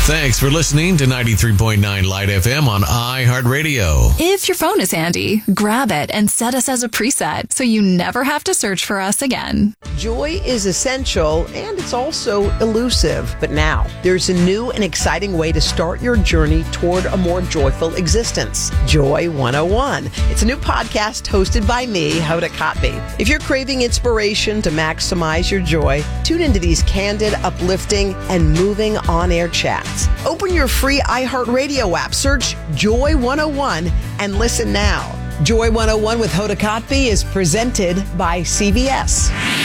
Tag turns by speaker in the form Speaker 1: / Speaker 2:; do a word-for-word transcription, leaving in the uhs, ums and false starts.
Speaker 1: Thanks for listening to ninety-three point nine Light F M on iHeartRadio.
Speaker 2: If your phone is handy, grab it and set us as a preset so you never have to search for us again.
Speaker 3: Joy is essential and it's also elusive. But now, there's a new and exciting way to start your journey toward a more joyful existence. Joy one oh one. It's a new podcast hosted by me, Hoda Kotb. If you're craving inspiration to maximize your joy, tune into these candid, uplifting, and moving on-air chats. Open your free iHeartRadio app, search Joy one oh one, and listen now. Joy one oh one with Hoda Kotb is presented by C V S.